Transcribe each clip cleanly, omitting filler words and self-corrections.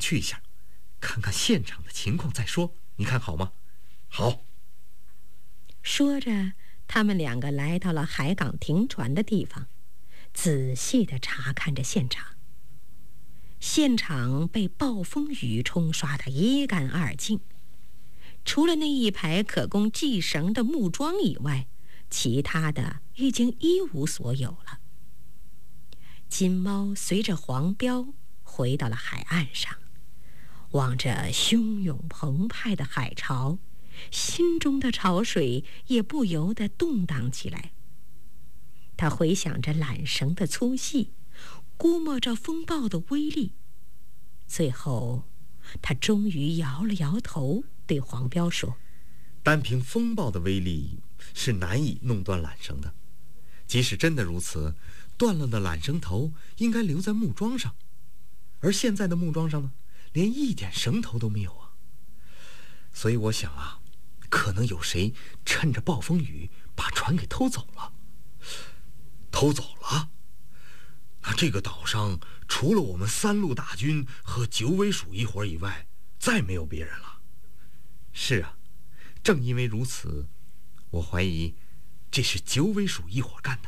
去一下，看看现场的情况再说，你看好吗？ 好。 说着，他们两个来到了海港停船的地方，仔细地查看着现场。现场被暴风雨冲刷得一干二净，除了那一排可供系绳的木桩以外，其他的已经一无所有了。金猫随着黄标回到了海岸上，望着汹涌澎湃的海潮，心中的潮水也不由得动荡起来。他回想着缆绳的粗细，估摸着风暴的威力，最后他终于摇了摇头，对黄标说： 单凭风暴的威力是难以弄断缆绳的，即使真的如此，断了的缆绳头应该留在木桩上，而现在的木桩上呢，连一点绳头都没有啊。所以我想啊，可能有谁趁着暴风雨把船给偷走了。 偷走了？那这个岛上除了我们3路大军和九尾鼠一伙以外，再没有别人了。 是啊，正因为如此，我怀疑这是九尾鼠一伙干的。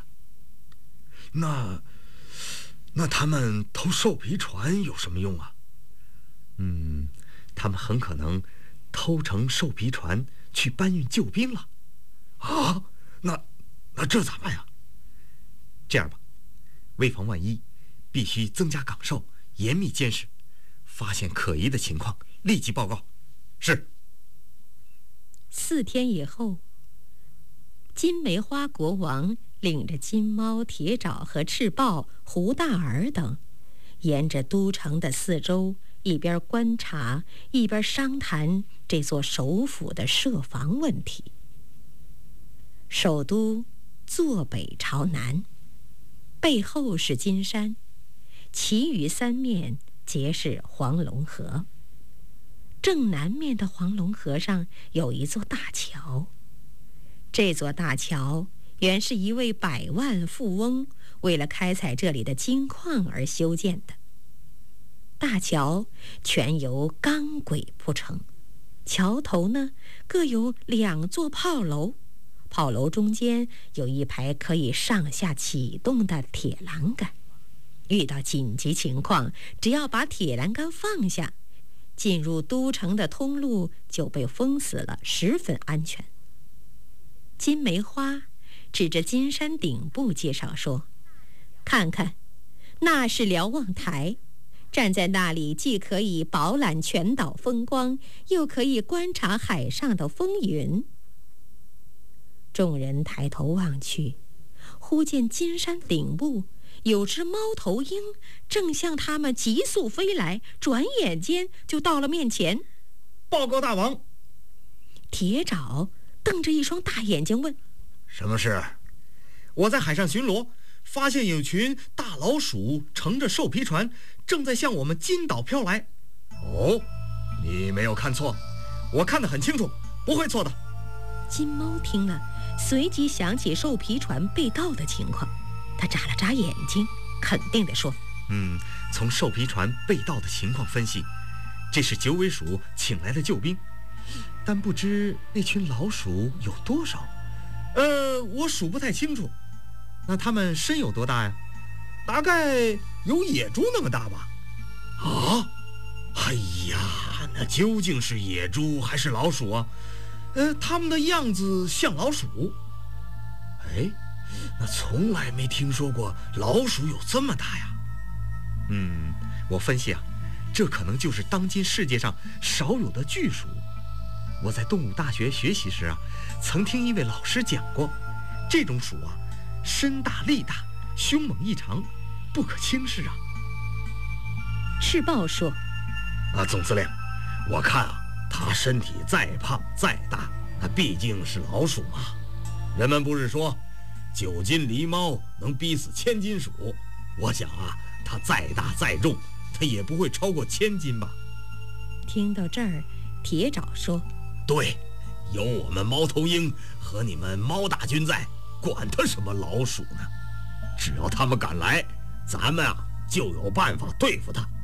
那他们偷兽皮船有什么用啊？ 他们很可能偷乘兽皮船去搬运救兵了。 啊？那这咋办呀？ 这样吧，为防万一，必须增加岗哨，严密监视，发现可疑的情况立即报告。 是。 4天以后，金梅花国王领着金猫、铁爪和赤豹、胡大儿等，沿着都城的四周，一边观察，一边商谈这座首府的设防问题。首都坐北朝南，背后是金山，其余3面皆是黄龙河。正南面的黄龙河上有一座大桥，这座大桥原是一位100万富翁为了开采这里的金矿而修建的。大桥全由钢轨铺成，桥头呢各有2座炮楼，炮楼中间有一排可以上下启动的铁栏杆，遇到紧急情况，只要把铁栏杆放下，进入都城的通路就被封死了，十分安全。金梅花指着金山顶部介绍说：看看，那是瞭望台，站在那里既可以饱览全岛风光，又可以观察海上的风云。众人抬头望去，忽见金山顶部有只猫头鹰正向他们急速飞来，转眼间就到了面前。 报告大王。 铁爪瞪着一双大眼睛问： 什么事？ 我在海上巡逻，发现有群大老鼠乘着兽皮船正在向我们金岛飘来。 哦，你没有看错？ 我看得很清楚，不会错的。 金猫听了，随即想起兽皮船被盗的情况，他眨了眨眼睛，肯定地说： 从兽皮船被盗的情况分析，这是九尾鼠请来的救兵，但不知那群老鼠有多少。我数不太清楚。那它们身有多大呀？ 大概有野猪那么大吧。啊？哎呀，那究竟是野猪还是老鼠啊？它们的样子像老鼠。哎，那从来没听说过老鼠有这么大呀。 我分析啊，这可能就是当今世界上少有的巨鼠。我在动物大学学习时啊，曾听一位老师讲过，这种鼠啊，身大力大，凶猛异常，不可轻视啊。 赤豹说： 总司令，我看啊，它身体再胖再大，它毕竟是老鼠嘛。人们不是说9斤狸猫能逼死1000斤鼠？我想啊，它再大再重，它也不会超过1000斤吧。 听到这儿，铁爪说： 对，有我们猫头鹰和你们猫大军在，管它什么老鼠呢？只要他们敢来，咱们啊就有办法对付他。